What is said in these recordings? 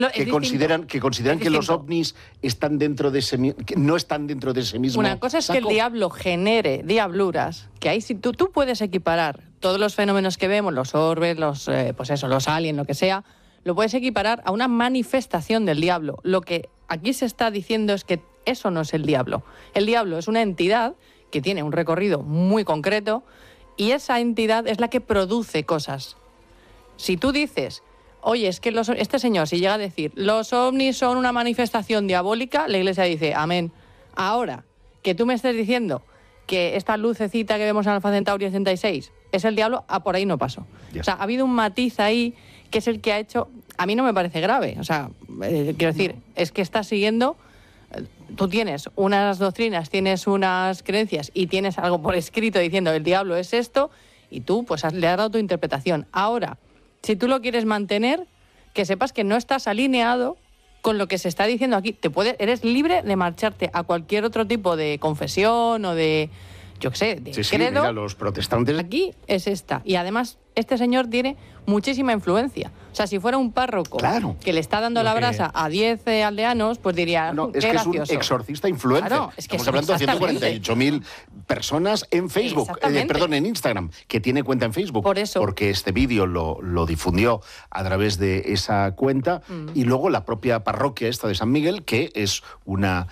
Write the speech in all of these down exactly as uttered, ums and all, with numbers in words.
Lo, que, consideran, que consideran que los ovnis están dentro de ese, que no están dentro de ese mismo Una cosa es saco. que el diablo genere diabluras, que ahí sí tú, tú puedes equiparar todos los fenómenos que vemos, los orbes, los, eh, pues eso, los aliens, lo que sea, lo puedes equiparar a una manifestación del diablo. Lo que aquí se está diciendo es que eso no es el diablo. El diablo es una entidad que tiene un recorrido muy concreto y esa entidad es la que produce cosas. Si tú dices, oye, es que los, este señor, si llega a decir, los ovnis son una manifestación diabólica, la Iglesia dice, amén. Ahora, que tú me estés diciendo que esta lucecita que vemos en Alfa Centauri ochenta y seis es el diablo, ah, por ahí no paso. Yes. O sea, ha habido un matiz ahí que es el que ha hecho... A mí no me parece grave. O sea, eh, quiero decir, es que estás siguiendo... Eh, tú tienes unas doctrinas, tienes unas creencias y tienes algo por escrito diciendo el diablo es esto y tú pues has, le has dado tu interpretación. Ahora, si tú lo quieres mantener, que sepas que no estás alineado con lo que se está diciendo aquí. Te puede, eres libre de marcharte a cualquier otro tipo de confesión o de, yo qué sé, de sí, sí, credo. mira, los protestantes... Aquí es esta. Y además, este señor tiene muchísima influencia. O sea, si fuera un párroco claro. que le está dando lo la brasa que... a diez eh, aldeanos, pues diría, no, qué es que gracioso. Es un exorcista influencer. Claro, es que Estamos hablando de ciento cuarenta y ocho mil personas en Facebook, eh, perdón, en Instagram, que tiene cuenta en Facebook. Por eso. Porque este vídeo lo, lo difundió a través de esa cuenta mm. y luego la propia parroquia esta de San Miguel, que es una,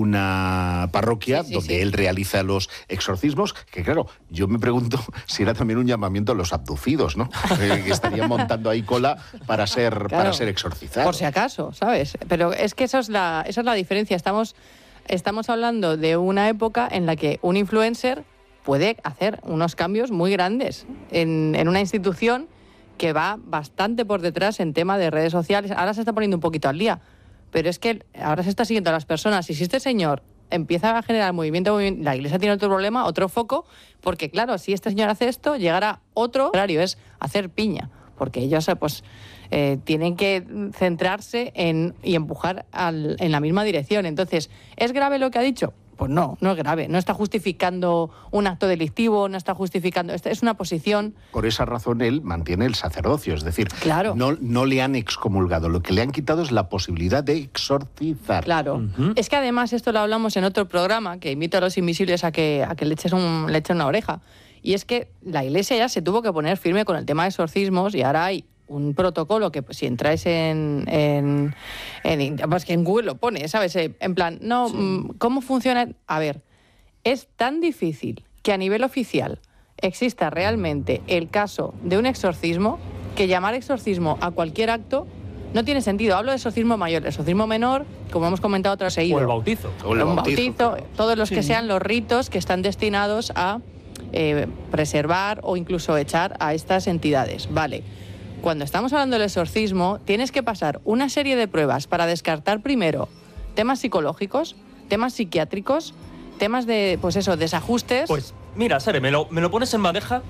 una parroquia sí, sí, donde sí. él realiza los exorcismos, que claro, yo me pregunto si era también un llamamiento a los abducidos, ¿no? eh, que estarían montando ahí cola para ser, claro, para ser exorcizados. Por si acaso, ¿sabes? Pero es que eso es la, esa es la diferencia. Estamos, estamos hablando de una época en la que un influencer puede hacer unos cambios muy grandes en, en una institución que va bastante por detrás en tema de redes sociales. Ahora se está poniendo un poquito al día, pero es que ahora se está siguiendo a las personas. Y si este señor empieza a generar movimiento, movimiento, la Iglesia tiene otro problema, otro foco, porque claro, si este señor hace esto, llegará otro horario, es hacer piña, porque ellos pues eh, tienen que centrarse en y empujar al, en la misma dirección. Entonces, ¿es grave lo que ha dicho? Pues no, no es grave. No está justificando un acto delictivo, no está justificando... Es una posición... Por esa razón él mantiene el sacerdocio, es decir, claro. no, no le han excomulgado. Lo que le han quitado es la posibilidad de exorcizar. Claro. Uh-huh. Es que además esto lo hablamos en otro programa, que invito a los invisibles a que, a que le, eches un, le echen una oreja. Y es que la Iglesia ya se tuvo que poner firme con el tema de exorcismos y ahora hay un protocolo que pues, si entráis en, en, en, pues que en Google lo pone, ¿sabes? En plan, no, sí. ¿Cómo funciona? A ver, es tan difícil que a nivel oficial exista realmente el caso de un exorcismo que llamar exorcismo a cualquier acto no tiene sentido. Hablo de exorcismo mayor, exorcismo menor, como hemos comentado otras seguido. O el bautizo. O el un bautizo, bautizo, todos los sí. que sean los ritos que están destinados a eh, preservar o incluso echar a estas entidades. Vale. Cuando estamos hablando del exorcismo, tienes que pasar una serie de pruebas para descartar primero temas psicológicos, temas psiquiátricos, temas de, pues eso, desajustes. Pues mira, Sare, me lo, me lo pones en bandeja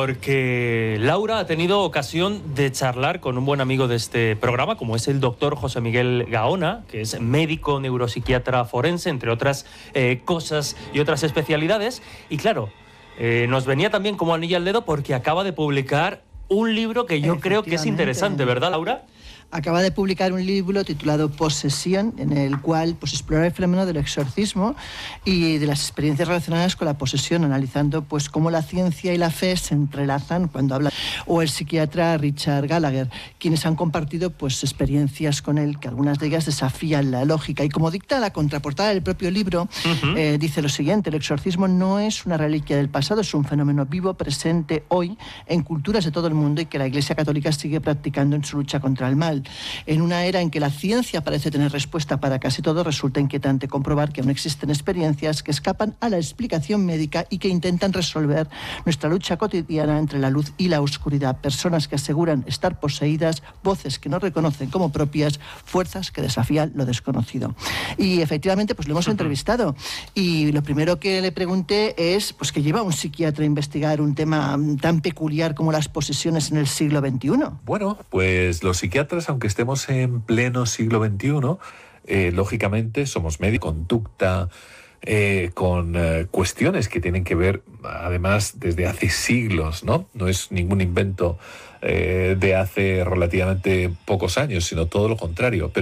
porque Laura ha tenido ocasión de charlar con un buen amigo de este programa, como es el doctor José Miguel Gaona, que es médico neuropsiquiatra forense, entre otras eh, cosas y otras especialidades. Y claro, eh, nos venía también como anillo al dedo porque acaba de publicar un libro que yo creo que es interesante, ¿verdad, Laura? Acaba de publicar un libro titulado Posesión, en el cual pues, explora el fenómeno del exorcismo y de las experiencias relacionadas con la posesión, analizando pues, cómo la ciencia y la fe se entrelazan cuando habla. O el psiquiatra Richard Gallagher, quienes han compartido pues, experiencias con él, que algunas de ellas desafían la lógica. Y como dicta la contraportada del propio libro, uh-huh. eh, dice lo siguiente: el exorcismo no es una reliquia del pasado, es un fenómeno vivo, presente hoy en culturas de todo el mundo y que la Iglesia Católica sigue practicando en su lucha contra el mal. En una era en que la ciencia parece tener respuesta para casi todo, resulta inquietante comprobar que aún existen experiencias que escapan a la explicación médica y que intentan resolver nuestra lucha cotidiana entre la luz y la oscuridad. Personas que aseguran estar poseídas, voces que no reconocen como propias, fuerzas que desafían lo desconocido. Y efectivamente, pues lo hemos entrevistado. Y lo primero que le pregunté es, pues que lleva un psiquiatra a investigar un tema tan peculiar como las posesiones en el siglo veintiuno. Bueno, pues los psiquiatras, aunque estemos en pleno siglo veintiuno, eh, lógicamente somos médicos, conducta eh, con eh, cuestiones que tienen que ver, además, desde hace siglos, ¿no? No es ningún invento eh, de hace relativamente pocos años, sino todo lo contrario. Pero